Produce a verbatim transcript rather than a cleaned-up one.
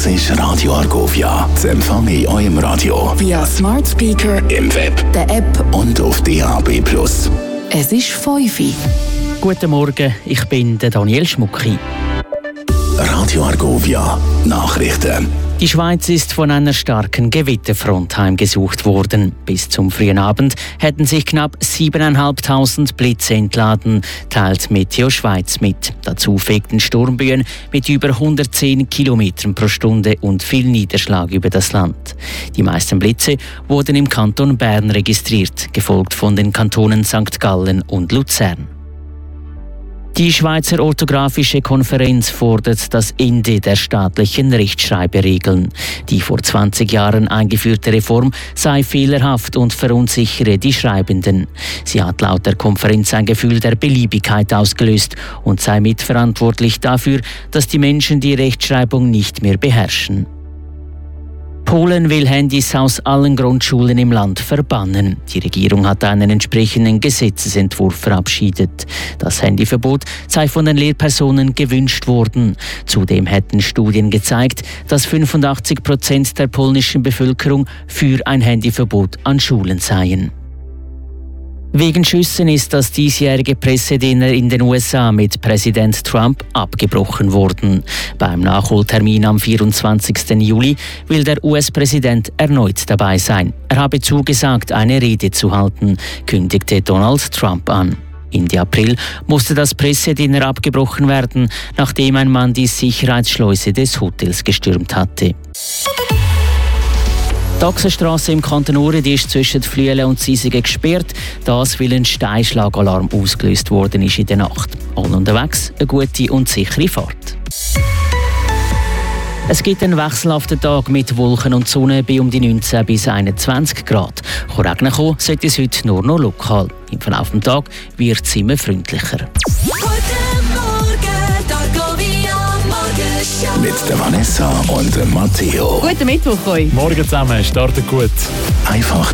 Das ist Radio Argovia. Das empfange ich auch im Radio. Via Smart Speaker, im Web, der App und auf D A B plus. Es ist fünf Uhr. Guten Morgen, ich bin der Daniel Schmucki. Radio Argovia, Nachrichten. Die Schweiz ist von einer starken Gewitterfront heimgesucht worden. Bis zum frühen Abend hätten sich knapp siebentausendfünfhundert Blitze entladen, teilt Meteo Schweiz mit. Dazu fegten Sturmböen mit über hundertzehn Kilometern pro Stunde und viel Niederschlag über das Land. Die meisten Blitze wurden im Kanton Bern registriert, gefolgt von den Kantonen Sankt Gallen und Luzern. Die Schweizer Orthographische Konferenz fordert das Ende der staatlichen Rechtschreiberegeln. Die vor zwanzig Jahren eingeführte Reform sei fehlerhaft und verunsichere die Schreibenden. Sie hat laut der Konferenz ein Gefühl der Beliebigkeit ausgelöst und sei mitverantwortlich dafür, dass die Menschen die Rechtschreibung nicht mehr beherrschen. Polen will Handys aus allen Grundschulen im Land verbannen. Die Regierung hat einen entsprechenden Gesetzesentwurf verabschiedet. Das Handyverbot sei von den Lehrpersonen gewünscht worden. Zudem hätten Studien gezeigt, dass fünfundachtzig Prozent der polnischen Bevölkerung für ein Handyverbot an Schulen seien. Wegen Schüssen ist das diesjährige Pressedinner in den U S A mit Präsident Trump abgebrochen worden. Beim Nachholtermin am vierundzwanzigsten Juli will der U S-Präsident erneut dabei sein. Er habe zugesagt, eine Rede zu halten, kündigte Donald Trump an. Ende April musste das Pressedinner abgebrochen werden, nachdem ein Mann die Sicherheitsschleuse des Hotels gestürmt hatte. Die Ochsenstrasse im Kanton Uri ist zwischen Flüelen und Siesigen gesperrt, das weil ein Steinschlagalarm ausgelöst worden ist in der Nacht. Alle unterwegs, eine gute und sichere Fahrt. Es gibt einen wechselhaften Tag mit Wolken und Sonne bei um die neunzehn bis einundzwanzig Grad. Regnen kommen sollte es heute nur noch lokal. Im Verlauf des Tages wird es immer freundlicher. Mit der Vanessa und dem Matteo. Guten Mittwoch euch. Morgen zusammen, startet gut. Einfach